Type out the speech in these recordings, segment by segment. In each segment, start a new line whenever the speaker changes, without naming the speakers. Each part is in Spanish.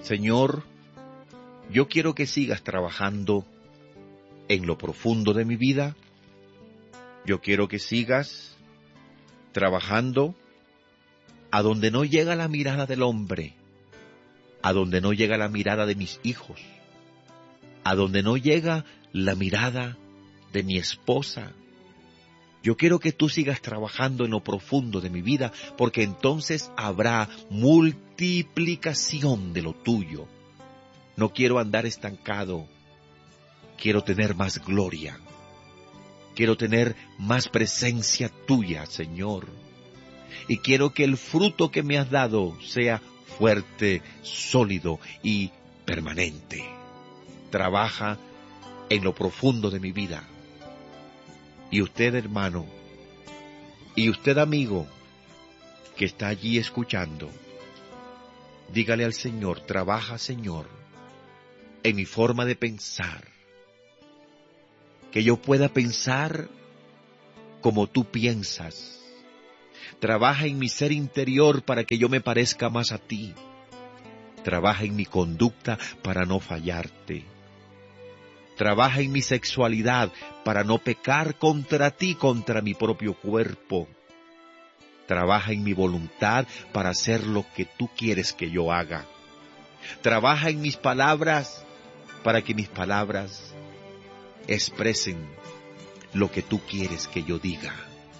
Señor, yo quiero que sigas trabajando en lo profundo de mi vida. Yo quiero que sigas trabajando a donde no llega la mirada del hombre, a donde no llega la mirada de mis hijos, a donde no llega la mirada de mi esposa. Yo quiero que tú sigas trabajando en lo profundo de mi vida, porque entonces habrá multiplicación de lo tuyo. No quiero andar estancado, quiero tener más gloria, quiero tener más presencia tuya, Señor. Y quiero que el fruto que me has dado sea fuerte, sólido y permanente. Trabaja en lo profundo de mi vida. Y usted, hermano, y usted, amigo, que está allí escuchando, dígale al Señor: trabaja, Señor, en mi forma de pensar, que yo pueda pensar como tú piensas. Trabaja en mi ser interior para que yo me parezca más a ti. Trabaja en mi conducta para no fallarte. Trabaja en mi sexualidad para no pecar contra ti, contra mi propio cuerpo. Trabaja en mi voluntad para hacer lo que tú quieres que yo haga. Trabaja en mis palabras para que mis palabras expresen lo que tú quieres que yo diga.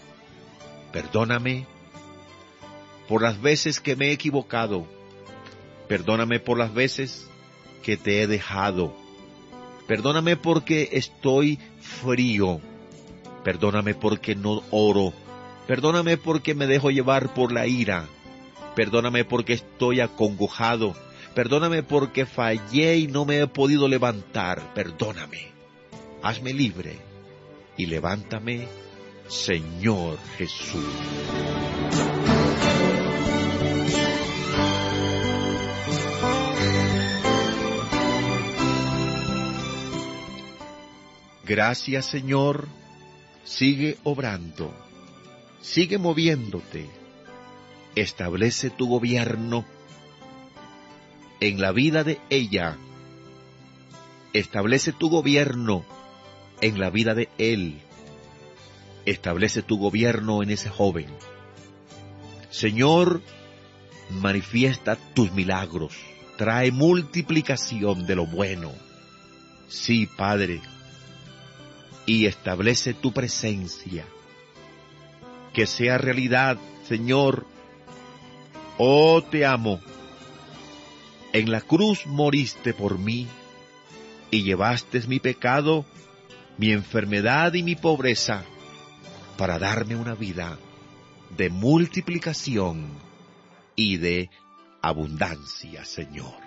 Perdóname por las veces que me he equivocado. Perdóname por las veces que te he dejado. Perdóname porque estoy frío. Perdóname porque no oro. Perdóname porque me dejo llevar por la ira. Perdóname porque estoy acongojado. Perdóname porque fallé y no me he podido levantar. Perdóname. Hazme libre y levántame, Señor Jesús. Gracias, Señor. Sigue obrando. Sigue moviéndote. Establece tu gobierno en la vida de ella. Establece tu gobierno en la vida de él. Establece tu gobierno en ese joven. Señor, manifiesta tus milagros. Trae multiplicación de lo bueno. Sí, Padre. Y establece tu presencia. Que sea realidad, Señor. Oh, te amo. En la cruz moriste por mí y llevaste mi pecado, mi enfermedad y mi pobreza para darme una vida de multiplicación y de abundancia, Señor.